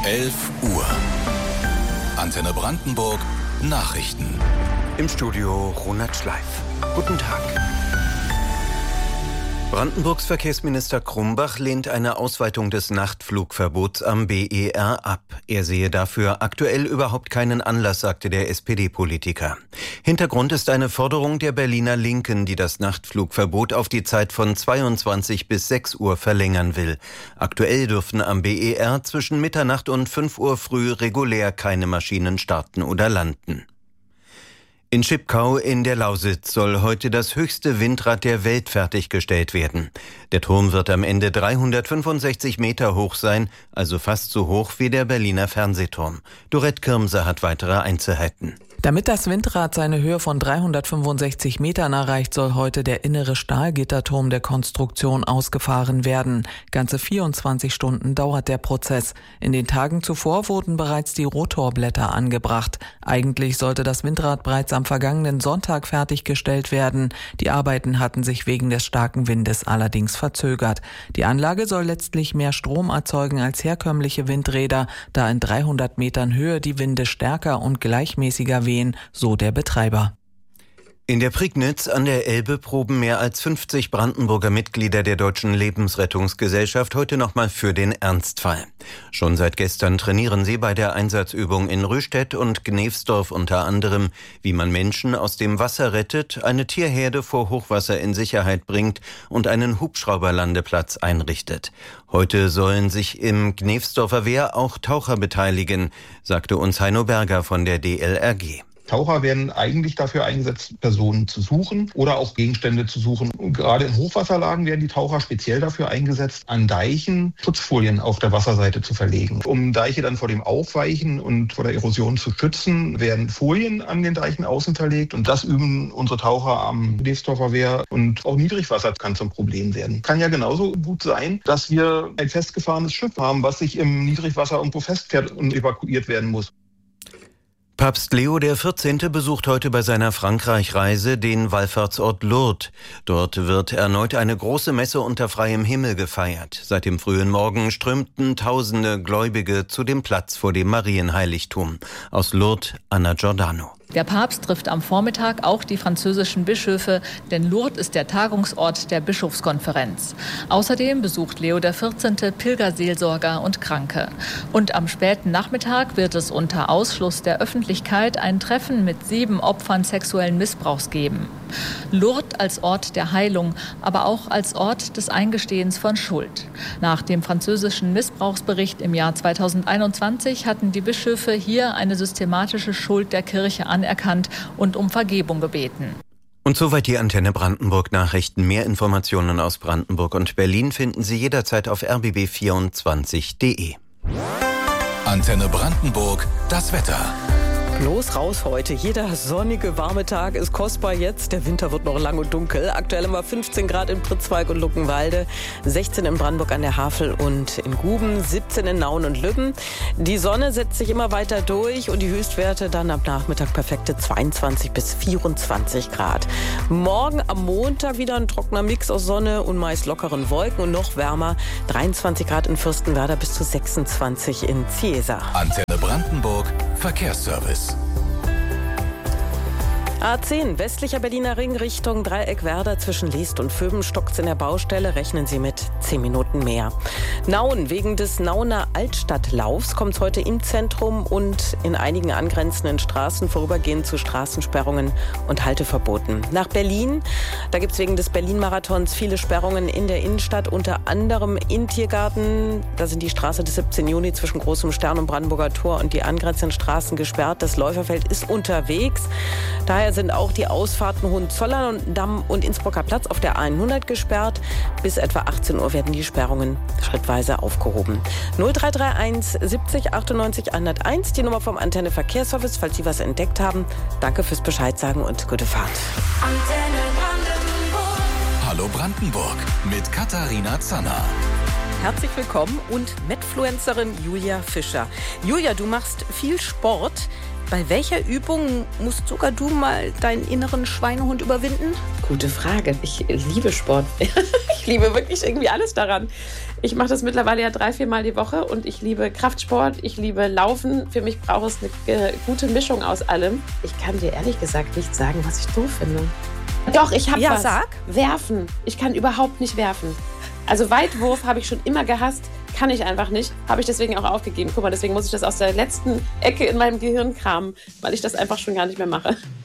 11 Uhr. Antenne Brandenburg Nachrichten. Im Studio Ronald Schleif. Guten Tag. Brandenburgs Verkehrsminister Krumbach lehnt eine Ausweitung des Nachtflugverbots am BER ab. Er sehe dafür aktuell überhaupt keinen Anlass, sagte der SPD-Politiker. Hintergrund ist eine Forderung der Berliner Linken, die das Nachtflugverbot auf die Zeit von 22 bis 6 Uhr verlängern will. Aktuell dürfen am BER zwischen Mitternacht und 5 Uhr früh regulär keine Maschinen starten oder landen. In Schipkau in der Lausitz soll heute das höchste Windrad der Welt fertiggestellt werden. Der Turm wird am Ende 365 Meter hoch sein, also fast so hoch wie der Berliner Fernsehturm. Dorette Kirmser hat weitere Einzelheiten. Damit das Windrad seine Höhe von 365 Metern erreicht, soll heute der innere Stahlgitterturm der Konstruktion ausgefahren werden. Ganze 24 Stunden dauert der Prozess. In den Tagen zuvor wurden bereits die Rotorblätter angebracht. Eigentlich sollte das Windrad bereits am vergangenen Sonntag fertiggestellt werden. Die Arbeiten hatten sich wegen des starken Windes allerdings verzögert. Die Anlage soll letztlich mehr Strom erzeugen als herkömmliche Windräder, da in 300 Metern Höhe die Winde stärker und gleichmäßiger wehen, so der Betreiber. In der Prignitz an der Elbe proben mehr als 50 Brandenburger Mitglieder der Deutschen Lebensrettungsgesellschaft heute nochmal für den Ernstfall. Schon seit gestern trainieren sie bei der Einsatzübung in Rüstedt und Gnevsdorf unter anderem, wie man Menschen aus dem Wasser rettet, eine Tierherde vor Hochwasser in Sicherheit bringt und einen Hubschrauberlandeplatz einrichtet. Heute sollen sich im Gnevsdorfer Wehr auch Taucher beteiligen, sagte uns Heino Berger von der DLRG. Taucher werden eigentlich dafür eingesetzt, Personen zu suchen oder auch Gegenstände zu suchen. Und gerade in Hochwasserlagen werden die Taucher speziell dafür eingesetzt, an Deichen Schutzfolien auf der Wasserseite zu verlegen. Um Deiche dann vor dem Aufweichen und vor der Erosion zu schützen, werden Folien an den Deichen außen verlegt. Und das üben unsere Taucher am Gnevsdorfer Wehr. Und auch Niedrigwasser kann zum Problem werden. Kann ja genauso gut sein, dass wir ein festgefahrenes Schiff haben, was sich im Niedrigwasser irgendwo festfährt und evakuiert werden muss. Papst Leo XIV. Besucht heute bei seiner Frankreich-Reise den Wallfahrtsort Lourdes. Dort wird erneut eine große Messe unter freiem Himmel gefeiert. Seit dem frühen Morgen strömten tausende Gläubige zu dem Platz vor dem Marienheiligtum. Aus Lourdes, Anna Giordano. Der Papst trifft am Vormittag auch die französischen Bischöfe, denn Lourdes ist der Tagungsort der Bischofskonferenz. Außerdem besucht Leo XIV. Pilgerseelsorger und Kranke. Und am späten Nachmittag wird es unter Ausschluss der Öffentlichkeit ein Treffen mit 7 Opfern sexuellen Missbrauchs geben. Lourdes als Ort der Heilung, aber auch als Ort des Eingestehens von Schuld. Nach dem französischen Missbrauchsbericht im Jahr 2021 hatten die Bischöfe hier eine systematische Schuld der Kirche anerkannt und um Vergebung gebeten. Und soweit die Antenne Brandenburg Nachrichten. Mehr Informationen aus Brandenburg und Berlin finden Sie jederzeit auf rbb24.de. Antenne Brandenburg, das Wetter. Los, raus heute. Jeder sonnige, warme Tag ist kostbar jetzt. Der Winter wird noch lang und dunkel. Aktuell haben wir 15 Grad in Pritzwalk und Luckenwalde, 16 in Brandenburg an der Havel und in Guben, 17 in Nauen und Lübben. Die Sonne setzt sich immer weiter durch und die Höchstwerte dann am Nachmittag perfekte 22 bis 24 Grad. Morgen am Montag wieder ein trockener Mix aus Sonne und meist lockeren Wolken und noch wärmer. 23 Grad in Fürstenwerder bis zu 26 in Ziesa. Antenne Brandenburg, Verkehrsservice. A10, westlicher Berliner Ring Richtung Dreieckwerder zwischen Leest und Vöben stockt's in der Baustelle. Rechnen Sie mit 10 Minuten mehr. Nauen, wegen des Nauener Altstadtlaufs kommt's heute im Zentrum und in einigen angrenzenden Straßen vorübergehend zu Straßensperrungen und Halteverboten. Nach Berlin, da gibt's wegen des Berlin-Marathons viele Sperrungen in der Innenstadt, unter anderem in Tiergarten. Da sind die Straße des 17. Juni zwischen Großem Stern und Brandenburger Tor und die angrenzenden Straßen gesperrt. Das Läuferfeld ist unterwegs. Daher sind auch die Ausfahrten Hohenzollern-Damm und Innsbrucker Platz auf der A100 gesperrt. Bis etwa 18 Uhr werden die Sperrungen schrittweise aufgehoben. 0331 70 98 101, die Nummer vom Antenne Verkehrsservice, falls Sie was entdeckt haben. Danke fürs Bescheid sagen und gute Fahrt. Antenne Brandenburg. Hallo Brandenburg mit Katharina Zanner. Herzlich willkommen und Medfluencerin Julia Fischer. Julia, du machst viel Sport. Bei welcher Übung musst sogar du mal deinen inneren Schweinehund überwinden? Gute Frage. Ich liebe Sport. Ich liebe wirklich irgendwie alles daran. Ich mache das mittlerweile ja 3-4 Mal die Woche und ich liebe Kraftsport, ich liebe Laufen. Für mich braucht es eine gute Mischung aus allem. Ich kann dir ehrlich gesagt nicht sagen, was ich doof finde. Doch, ich habe was. Sag. Werfen. Ich kann überhaupt nicht werfen. Also Weitwurf habe ich schon immer gehasst, kann ich einfach nicht. Habe ich deswegen auch aufgegeben. Guck mal, deswegen muss ich das aus der letzten Ecke in meinem Gehirn kramen, weil ich das einfach schon gar nicht mehr mache.